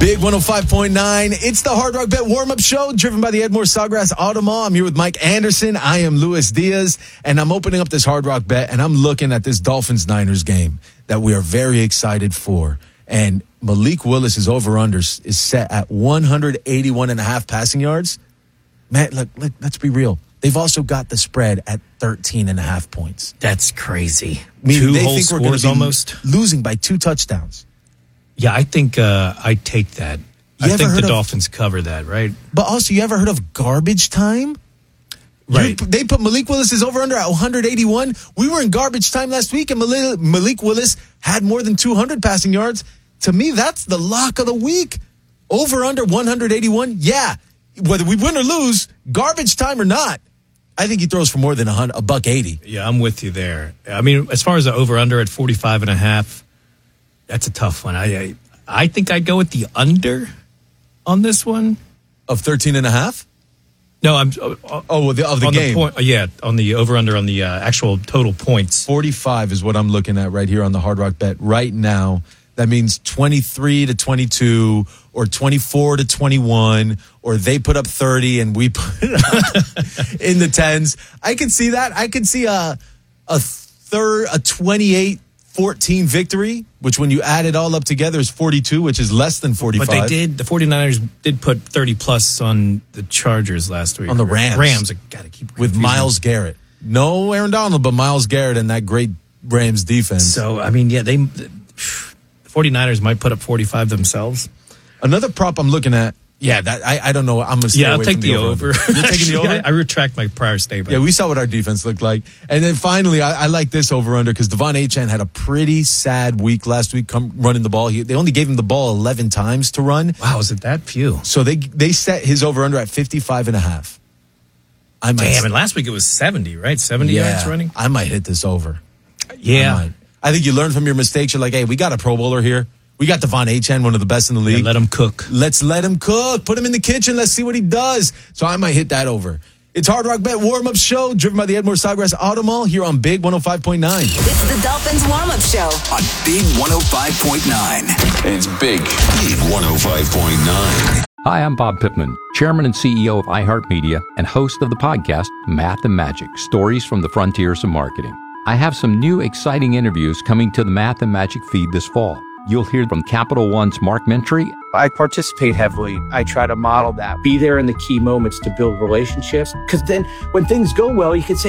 Big 105.9. It's the Hard Rock Bet warm-up show driven by the Edmore Sawgrass Auto Mall. I'm here with Mike Anderson. I am Luis Diaz, and I'm opening up this Hard Rock Bet, and I'm looking at this Dolphins-Niners game that we are very excited for. And Malik Willis' over-under is set at 181.5 passing yards. Man, look, let's be real. They've also got the spread at 13.5 points. That's crazy. Meaning Two whole scores almost. Losing by 2 touchdowns. Yeah, I think I take that. I think the Dolphins cover that, right? But also, you ever heard of garbage time? Right. They put Malik Willis' over-under at 181. We were in garbage time last week, and Malik Willis had more than 200 passing yards. To me, that's the lock of the week. Over-under 181. Yeah, whether we win or lose, garbage time or not, I think he throws for more than $180. Yeah, I'm with you there. I mean, as far as the over-under at 45.5, that's a tough one. I think I'd go with the under on this one. Of 13.5? No, I'm... of the game. On the over-under on the actual total points. 45 is what I'm looking at right here on the Hard Rock Bet right now. That means 23-22 or 24-21, or they put up 30 and we put it up in the tens. I can see that. I could see a 28-14 victory, which when you add it all up together is 42, which is less than 45. But the 49ers did put 30-plus on the Chargers last week. On the Rams. Rams, I got to keep with Myles Garrett. No Aaron Donald, but Myles Garrett and that great Rams defense. So, I mean, yeah, the 49ers might put up 45 themselves. Another prop I'm looking at, I don't know. I'm going to stay away I'll take the over. You're taking the over? I retract my prior statement. Yeah, we saw what our defense looked like. And then finally, I like this over-under because Devon Achane had a pretty sad week last week running the ball. They only gave him the ball 11 times to run. Wow, is it that few? So they set his over-under at 55.5. Damn, and last week it was 70, right? 70 yards running? I might hit this over. Yeah. I think you learn from your mistakes. You're like, hey, we got a Pro Bowler here. We got Devon Achane, one of the best in the league. Let him cook. Let's let him cook. Put him in the kitchen. Let's see what he does. So I might hit that over. It's Hard Rock Bet warm-up show driven by the Edmore Sawgrass Auto Mall here on Big 105.9. It's the Dolphins warm-up show on Big 105.9. It's Big 105.9. Hi, I'm Bob Pittman, Chairman and CEO of iHeartMedia and host of the podcast Math and Magic, Stories from the Frontiers of Marketing. I have some new exciting interviews coming to the Math and Magic feed this fall. You'll hear from Capital One's Mark Mentry. I participate heavily. I try to model that. Be there in the key moments to build relationships. Because then when things go well, you can say,